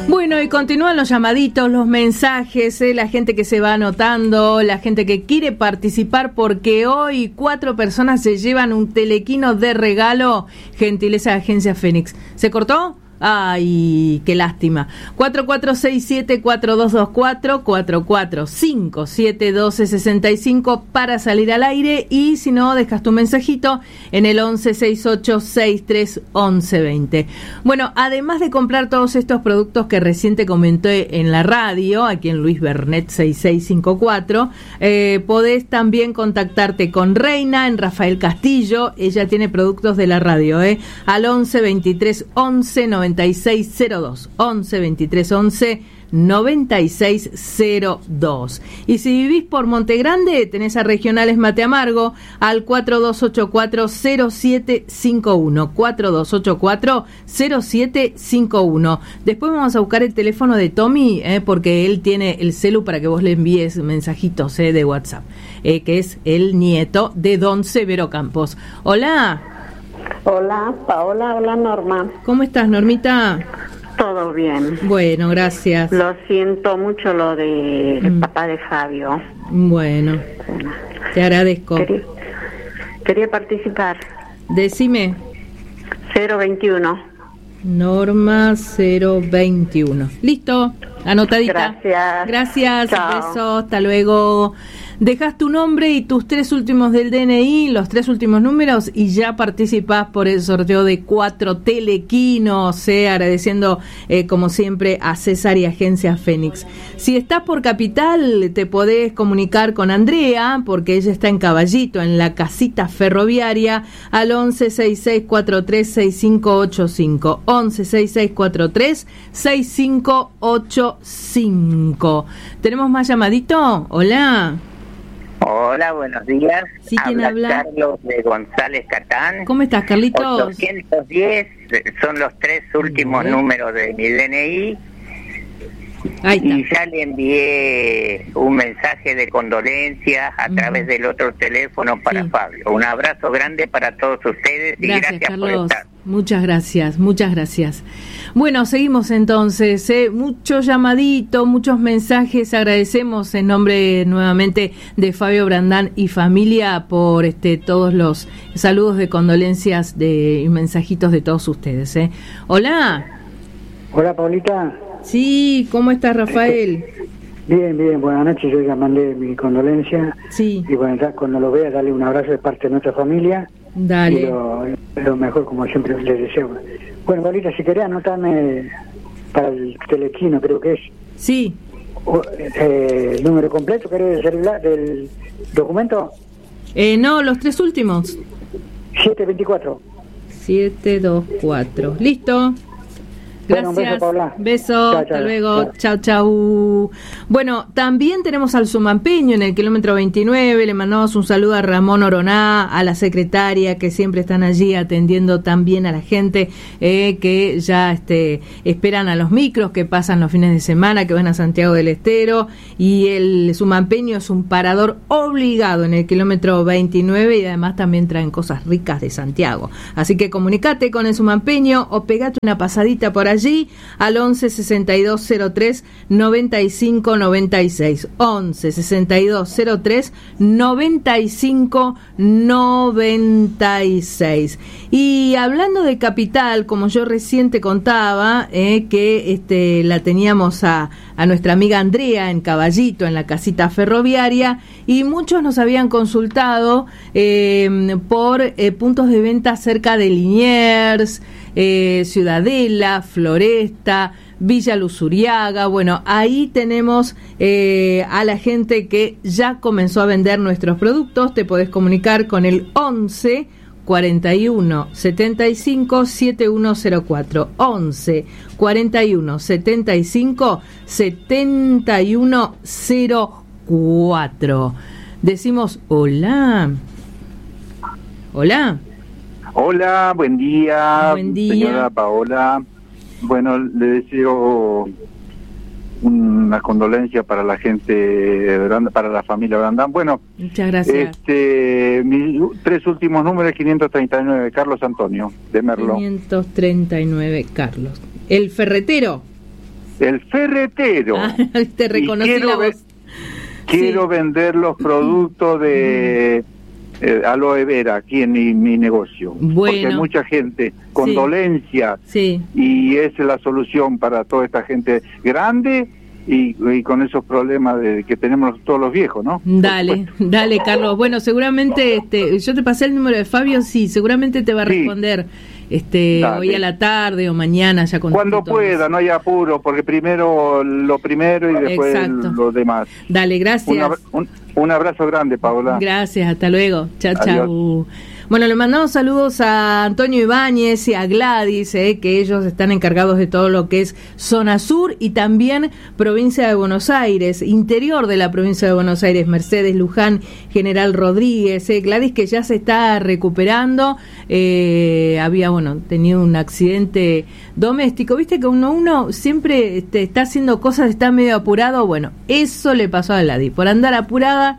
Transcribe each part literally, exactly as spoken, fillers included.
Bueno, y continúan los llamaditos, los mensajes, eh, la gente que se va anotando, la gente que quiere participar, porque hoy cuatro personas se llevan un telequino de regalo, gentileza de Agencia Fénix. ¿Se cortó? Ay, qué lástima. cuatro cuatro seis siete cuatro dos dos cuatro, cuatro cuatro cinco siete uno dos seis cinco para salir al aire, y si no, dejas tu mensajito en el once sesenta y ocho sesenta y tres once veinte. Bueno, además de comprar todos estos productos que recién te comenté en la radio, aquí en Luis Bernet seis seis cinco cuatro, eh, podés también contactarte con Reina en Rafael Castillo. Ella tiene productos de la radio, eh, al once veintitrés once noventa y seis cero dos, once veintitrés once noventa y seis cero dos. Y si vivís por Monte Grande, tenés a Regionales Mate Amargo al cuatro dos ocho cuatro cero siete cinco uno, cuatro dos ocho cuatro cero siete cinco uno. Después vamos a buscar el teléfono de Tommy, eh, porque él tiene el celu para que vos le envíes mensajitos eh, de WhatsApp, eh, que es el nieto de Don Severo Campos. Hola. Hola, Paola. Hola, Norma. ¿Cómo estás, Normita? Todo bien. Bueno, gracias. Lo siento mucho lo de Mm. el papá de Fabio. Bueno, te agradezco. Quería, quería participar. Decime. cero veintiuno. Norma cero veintiuno. Listo, anotadita. Gracias. Gracias, Chao. besos, hasta luego. Dejas tu nombre y tus tres últimos del D N I, los tres últimos números, y ya participás por el sorteo de cuatro telequinos, eh, agradeciendo eh, como siempre a César y Agencia Fénix. Si estás por Capital, te podés comunicar con Andrea, porque ella está en Caballito, en la casita ferroviaria, al once sesenta y seis cuarenta y tres sesenta y cinco ochenta y cinco, once sesenta y seis cuarenta y tres sesenta y cinco ochenta y cinco. ¿Tenemos más llamadito? Hola. Hola, buenos días. Sí, ¿quién habla? Carlos de González Catán. ¿Cómo estás, Carlitos? ochocientos diez son los tres últimos Bien. números de mi D N I. Ahí está. Y ya le envié un mensaje de condolencias a Ujú. través del otro teléfono para Sí. Fabio. Un abrazo grande para todos ustedes y Gracias, gracias por Carlos. estar. Muchas gracias, muchas gracias. Bueno, seguimos entonces. ¿eh? Mucho llamadito, muchos mensajes. Agradecemos en nombre nuevamente de Fabio Brandán y familia por este todos los saludos de condolencias de, y mensajitos de todos ustedes. ¿eh? Hola. Hola, Paulita. Sí, ¿cómo estás, Rafael? Bien, bien, buenas noches. Yo ya mandé mi condolencia. Sí, Y bueno, ya cuando lo vea, darle un abrazo de parte de nuestra familia. Y dale. lo, lo mejor, como siempre les deseo. Bueno, Paulita, si querés anotarme para el telequino, creo que es Sí, o, eh, el número completo, ¿querés, del celular, del documento? eh, no, los tres últimos. siete veinticuatro. siete dos cuatro. Listo. Bueno, un beso, Gracias. Paula. Beso, Chao, hasta chao. luego. Chau, chau. Bueno, también tenemos al Sumampeño en el kilómetro veintinueve. Le mandamos un saludo a Ramón Oroná, a la secretaria, que siempre están allí atendiendo también a la gente eh, que ya este, esperan a los micros que pasan los fines de semana, que van a Santiago del Estero. Y el Sumampeño es un parador obligado en el kilómetro veintinueve, y además también traen cosas ricas de Santiago. Así que comunicate con el Sumampeño o pegate una pasadita por allí al once sesenta y dos cero tres noventa y cinco noventa y seis, once sesenta y dos cero tres noventa y cinco noventa y seis. Y hablando de Capital, como yo recién te contaba, eh, que este la teníamos a, a nuestra amiga Andrea en Caballito, en la casita ferroviaria, y muchos nos habían consultado eh, por eh, puntos de venta cerca de Liniers, Eh, Ciudadela, Floresta, Villa Luzuriaga. Bueno, ahí tenemos eh, a la gente que ya comenzó a vender nuestros productos. Te podés comunicar con el once cuarenta y uno setenta y cinco setenta y uno cero cuatro, once cuarenta y uno setenta y cinco setenta y uno cero cuatro. Decimos hola. Hola. Hola, buen día, Buen día. señora Paola. Bueno, le deseo una condolencia para la gente, de Brandán, para la familia Brandán. Bueno, Muchas gracias. este, mis tres últimos números, quinientos treinta y nueve, Carlos Antonio, de Merlo. quinientos treinta y nueve, Carlos. El ferretero. El ferretero. Ah, te reconocí quiero la ve- voz. Quiero Sí. vender los productos de eh, aloe vera aquí en mi, mi negocio. Bueno. Porque hay mucha gente con Sí. dolencia Sí. y esa es la solución para toda esta gente grande y, y con esos problemas de, que tenemos todos los viejos, ¿no? Dale, dale, Carlos. Bueno, seguramente, este, yo te pasé el número de Fabio, sí, seguramente te va a Sí. responder este Dale. hoy a la tarde o mañana ya con Cuando todo pueda, eso. no hay apuro, porque primero lo primero y después Exacto. lo demás. Dale, Un, gracias. abra- un, un abrazo grande, Paola. Gracias, hasta luego. Chao, Adiós. chao. Bueno, le mandamos saludos a Antonio Ibáñez y a Gladys, eh, que ellos están encargados de todo lo que es zona sur y también provincia de Buenos Aires, interior de la provincia de Buenos Aires, Mercedes, Luján, General Rodríguez. Eh, Gladys que ya se está recuperando, eh, había, bueno, tenido un accidente doméstico. Viste que uno, uno siempre este, está haciendo cosas, está medio apurado. Bueno, eso le pasó a Gladys. Por andar apurada,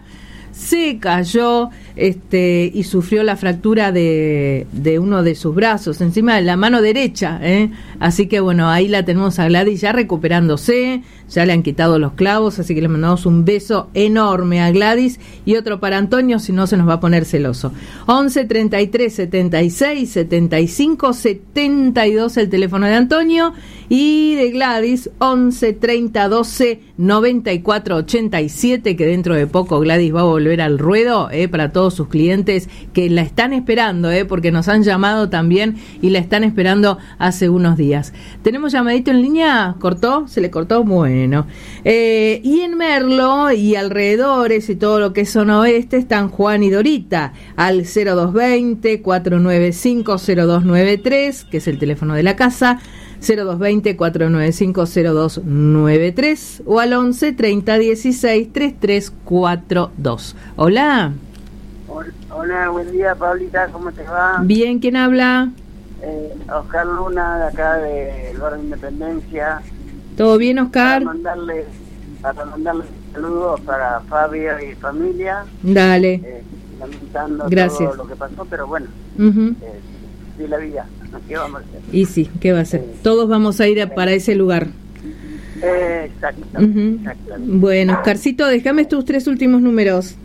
se cayó este y sufrió la fractura de, de uno de sus brazos, encima de la mano derecha, ¿eh? Así que bueno, ahí la tenemos a Gladys ya recuperándose, ya le han quitado los clavos, así que le mandamos un beso enorme a Gladys y otro para Antonio, si no se nos va a poner celoso. once treinta y tres setenta y seis setenta y cinco setenta y dos el teléfono de Antonio y de Gladys once treinta doce noventa y cuatro ochenta y siete, que dentro de poco Gladys va a volver al ruedo, eh, para todos sus clientes que la están esperando, eh, porque nos han llamado también y la están esperando hace unos días. ¿Tenemos llamadito en línea? ¿Cortó? ¿Se le cortó? Bueno. Eh, y en Merlo y alrededores y todo lo que es zona oeste están Juan y Dorita al cero dos veinte cuatrocientos noventa y cinco cero dos noventa y tres, que es el teléfono de la casa, cero dos veinte cuatrocientos noventa y cinco cero dos noventa y tres o al once treinta dieciséis treinta y tres cuarenta y dos. Hola. Hola, buen día, Pablita, ¿cómo te va? Bien, ¿quién habla? Eh, Oscar Luna, de acá del barrio Independencia. ¿Todo bien, Oscar? Para mandarle, para mandarle saludos para Fabio y familia. Dale. Eh, lamentando Gracias. todo lo que pasó, pero bueno, Uh-huh. eh, sí, la vida, ¿qué vamos a hacer? Y sí, ¿qué va a hacer? Todos vamos a ir a- para ese lugar. Eh, exacto, Uh-huh. exactamente. Bueno, Oscarcito, déjame tus tres últimos números.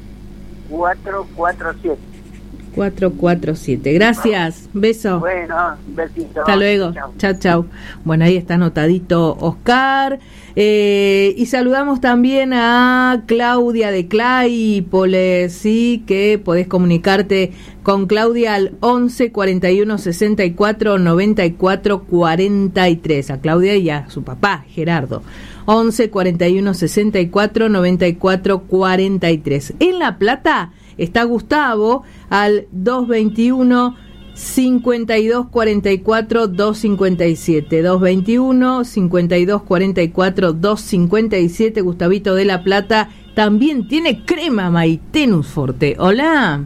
cuatro cuatro siete. cuatro cuatro siete. Gracias. Beso. Bueno, besito. Hasta luego. Chao. Chao, chao. Bueno, ahí está anotadito Oscar. Eh, y saludamos también a Claudia de Claypole, sí, que podés comunicarte con Claudia al once cuarenta y uno sesenta y cuatro noventa y cuatro cuarenta y tres. A Claudia y a su papá, Gerardo. once cuarenta y uno sesenta y cuatro noventa y cuatro cuarenta y tres. En La Plata está Gustavo al dos veintiuno cincuenta y dos cuarenta y cuatro doscientos cincuenta y siete. dos veintiuno cincuenta y dos cuarenta y cuatro doscientos cincuenta y siete. Gustavito de La Plata también tiene crema Maitenus Forte. Hola.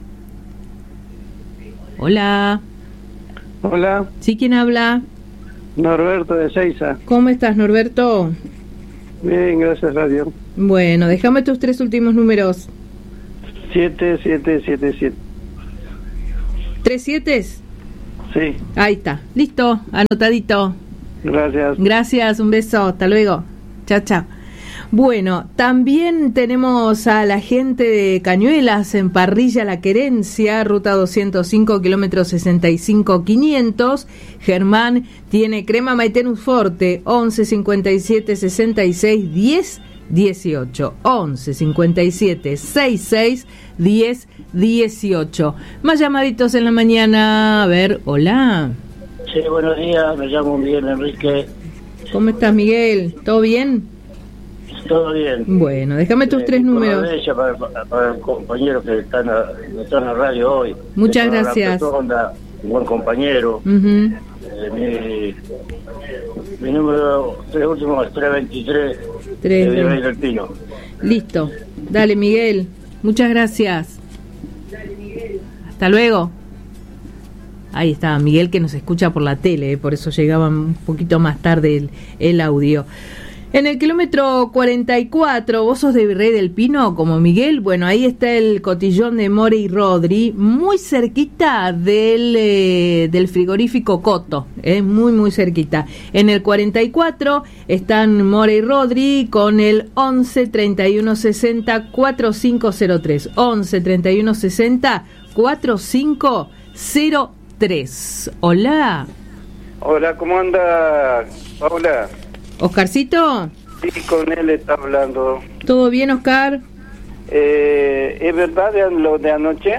Hola. Hola, ¿Sí, quién habla? Norberto de Seiza. ¿Cómo estás, Norberto? Bien, gracias, Radio. Bueno, déjame tus tres últimos números. siete siete siete siete. ¿Tres siete? Sí, Ahí está. Listo, anotadito. gracias. Gracias, un beso, hasta luego. Chao, chao. Bueno, también tenemos a la gente de Cañuelas en Parrilla La Querencia, ruta doscientos cinco, kilómetros sesenta y cinco quinientos. Germán tiene crema Maitenus Forte, once cincuenta y siete sesenta y seis diez dieciocho. once cincuenta y siete sesenta y seis diez dieciocho. Más llamaditos en la mañana. A ver, hola. Sí, buenos días, me llamo Miguel Enrique. ¿Cómo estás, Miguel? ¿Todo bien? Todo bien. Bueno, déjame tus Eh, tres números. Ella para, para, para el compañero que están a, están en la radio hoy. Muchas Que son gracias. una persona, un buen compañero. Ujú. Eh, mi, mi número, tres últimos, tres veintitrés. Tres, de veinte. del Pino. Listo. Dale, Miguel. Muchas gracias. Hasta luego. Ahí está Miguel, que nos escucha por la tele, eh, por eso llegaba un poquito más tarde el, el audio. En el kilómetro cuarenta y cuatro, vos sos de Virrey del Pino, como Miguel. Bueno, ahí está el cotillón de More y Rodri, muy cerquita del, eh, del frigorífico Coto, eh, muy, muy cerquita. En el cuarenta y cuatro están More y Rodri con el once treinta y uno sesenta cuarenta y cinco cero tres. once treinta y uno sesenta cuarenta y cinco cero tres. Hola. Hola, ¿cómo anda, Paula? Oscarcito. Sí, con él está hablando. ¿Todo bien, Oscar? Eh, ¿Es verdad de lo de anoche?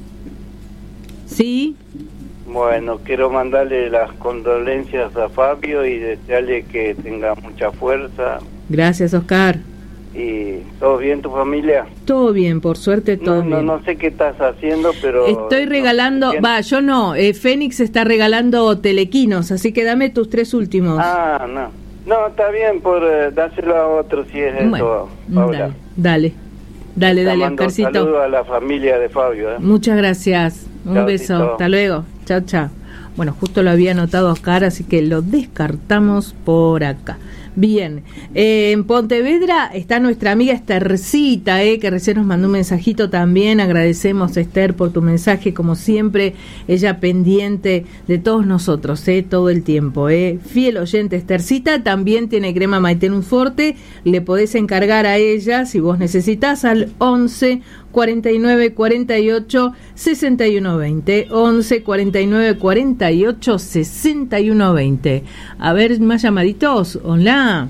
Sí. Bueno, quiero mandarle las condolencias a Fabio y desearle que tenga mucha fuerza. Gracias, Oscar. ¿Y todo bien tu familia? Todo bien, por suerte todo no, no, bien. No sé qué estás haciendo, pero... Estoy regalando, va, yo no, eh, Fénix está regalando telequinos, así que dame tus tres últimos. Ah, no. No, está bien por eh, dárselo a otro si es bueno, eso, Paula. Dale, dale, dale, dale, Oscarcito. Un saludo a la familia de Fabio. ¿eh? Muchas gracias, un chao, beso, chao. Hasta luego, chao, chao. Bueno, justo lo había anotado Oscar, así que lo descartamos por acá. Bien, eh, en Pontevedra está nuestra amiga Esthercita, eh, que recién nos mandó un mensajito también. Agradecemos, Esther, por tu mensaje, como siempre, ella pendiente de todos nosotros, eh, todo el tiempo. Eh. Fiel oyente, Esthercita, también tiene crema Maitenum Forte, le podés encargar a ella, si vos necesitas, al once cuarenta y nueve cuarenta y ocho sesenta y uno veinte, once cuarenta y nueve cuarenta y ocho sesenta y uno veinte. A ver, más llamaditos. Hola.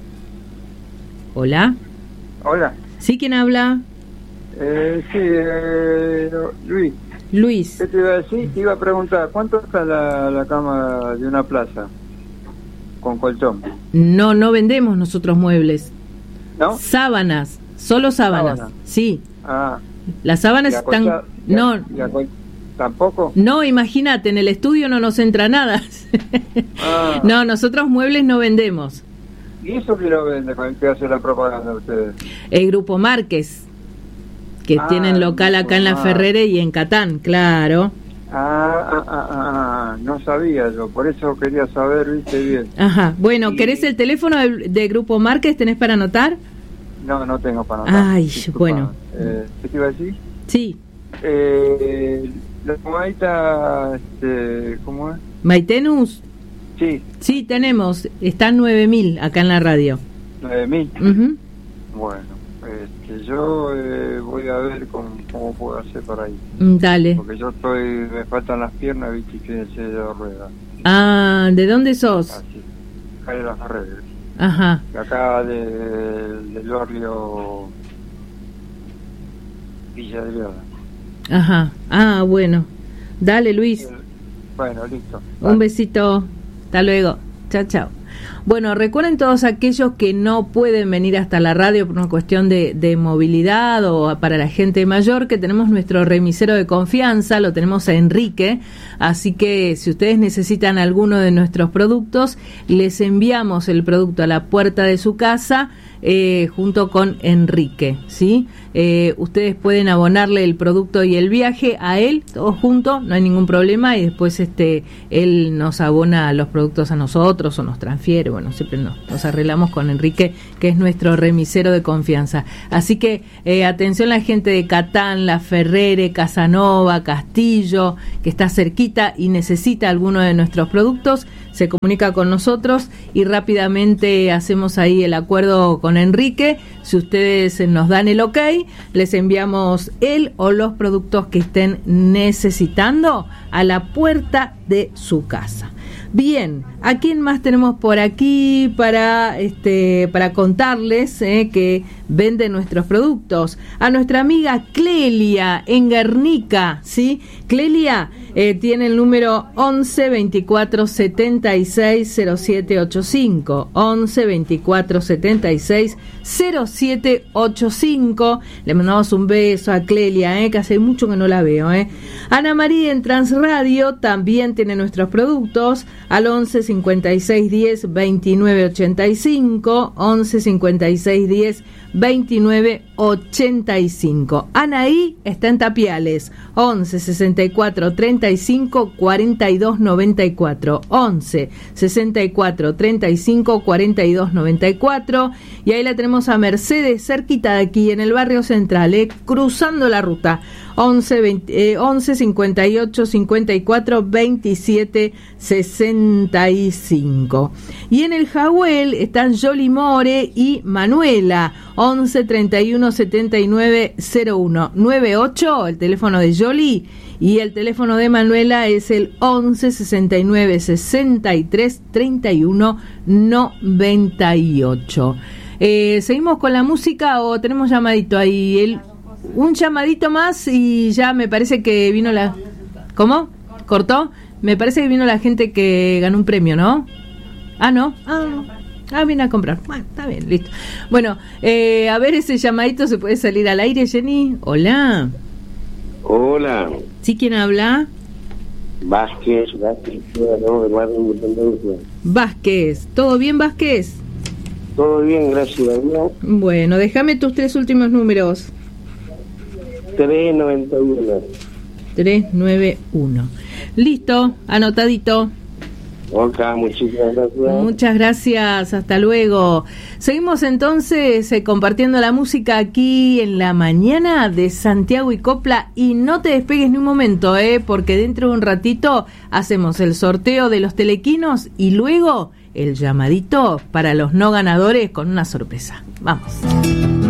Hola. Hola. ¿Sí, quién habla? Eh, sí, eh, Luis. Luis. ¿Qué te iba a decir? Te iba a preguntar, ¿cuánto está la, la cama de una plaza con colchón? No, no vendemos nosotros muebles. ¿No? Sábanas, solo sábanas. Sábana. Sí. Ah. Las sábanas están... Colcha, no. Y a, y ¿Tampoco? No, imagínate, en el estudio no nos entra nada. Ah. No, nosotros muebles no vendemos. ¿Y eso que lo vende? ¿Con el que hace la propaganda de ustedes? El Grupo Márquez, que ah, tienen local acá en La Ferrere y en Catán, claro. Ah, ah, ah, ah, no sabía yo, por eso quería saber, viste bien. Ajá, bueno, y... ¿querés el teléfono del de Grupo Márquez? ¿Tenés para anotar? No, no tengo para anotar. Ay, disculpa. Bueno. Eh, ¿Qué te iba a decir? Sí. Eh, la Maita, este, ¿cómo es? ¿Maitenus? Sí. Sí, tenemos, están nueve mil acá en la radio. ¿nueve mil? Uh-huh. Bueno, este, yo eh, voy a ver cómo, cómo puedo hacer para ir. Dale. Porque yo estoy, me faltan las piernas, viste, que en silla de ruedas. Ah, ¿de dónde sos? Así, acá de las redes. Ajá. De acá de, del barrio Villa Adriana. Ajá. Ah, bueno. Dale, Luis. Bueno, listo. Un vale. Besito. Hasta luego. Chao, chao. Bueno, recuerden todos aquellos que no pueden venir hasta la radio por una cuestión de, de movilidad o para la gente mayor, que tenemos nuestro remisero de confianza, lo tenemos a Enrique, así que si ustedes necesitan alguno de nuestros productos, les enviamos el producto a la puerta de su casa eh, junto con Enrique, ¿sí? Eh, ustedes pueden abonarle el producto y el viaje a él, todos juntos, no hay ningún problema, y después este él nos abona los productos a nosotros o nos transfiere, bueno, siempre nos, nos arreglamos con Enrique, que es nuestro remisero de confianza. Así que eh, atención la gente de Catán, La Ferrere, Casanova, Castillo, que está cerquita y necesita alguno de nuestros productos, se comunica con nosotros y rápidamente hacemos ahí el acuerdo con Enrique. Si ustedes nos dan el ok, les enviamos él o los productos que estén necesitando a la puerta de su casa. Bien, ¿a quién más tenemos por aquí para este para contarles eh, que vende nuestros productos? A nuestra amiga Clelia en Guernica, ¿sí? Clelia eh, tiene el número once veinticuatro setenta y seis cero siete ochenta y cinco, once veinticuatro setenta y seis cero siete ochenta y cinco. Le mandamos un beso a Clelia, eh, que hace mucho que no la veo. Eh. Ana María en Transradio también tiene nuestros productos al once cincuenta y seis diez veintinueve ochenta y cinco, once cincuenta y seis diez veintinueve ochenta y cinco. Anaí está en Tapiales, once sesenta y cuatro treinta y cinco cuarenta y dos noventa y cuatro, once sesenta y cuatro treinta y cinco cuarenta y dos noventa y cuatro. Y ahí la tenemos a Mercedes, cerquita de aquí, en el barrio central, eh, cruzando la ruta, once, veinte, eh, once cincuenta y ocho cincuenta y cuatro veintisiete sesenta y cinco. Y en el Jawel están Yoli More y Manuela, once treinta y uno setenta y nueve cero uno noventa y ocho, el teléfono de Yoli, y el teléfono de Manuela es el once sesenta y nueve sesenta y tres treinta y uno noventa y ocho. Eh, ¿Seguimos con la música o tenemos llamadito ahí? El, un llamadito más y ya me parece que vino la... ¿Cómo? ¿Cortó? Me parece que vino la gente que ganó un premio, ¿no? Ah, ¿no? Ah, no. Ah, vine a comprar. Bueno, está bien, listo. Bueno, eh, a ver ese llamadito, ¿se puede salir al aire, Jenny? Hola. Hola. ¿Sí, quién habla? Vázquez, Vázquez, no, Vázquez. ¿Todo bien, Vázquez? Todo bien, gracias a Dios. Bueno, déjame tus tres últimos números. tres noventa y uno. tres noventa y uno. Listo, anotadito. Ok, muchísimas gracias. Muchas gracias, hasta luego. Seguimos entonces eh, compartiendo la música aquí en la mañana de Santiago y Copla, y no te despegues ni un momento, eh, porque dentro de un ratito hacemos el sorteo de los telequinos y luego el llamadito para los no ganadores con una sorpresa. Vamos.